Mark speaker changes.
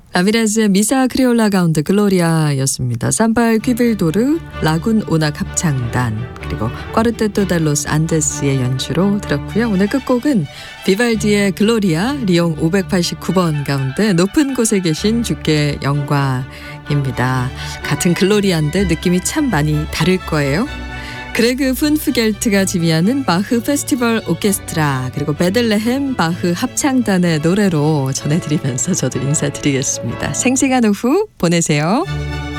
Speaker 1: 라미레즈의 미사 크리올라 가운데 글로리아였습니다. 삼발 퀴빌도르, 라군 오낙 합창단, 그리고 꽈르테토 달로스 안데스의 연주로 들었고요. 오늘 끝곡은 비발디의 글로리아, 리옹 589번 가운데 높은 곳에 계신 주께 영광입니다. 같은 글로리아인데 느낌이 참 많이 다를 거예요. 그레그 푼프겔트가 지휘하는 바흐 페스티벌 오케스트라 그리고 베들레헴 바흐 합창단의 노래로 전해드리면서 저도 인사드리겠습니다. 생생한 오후 보내세요.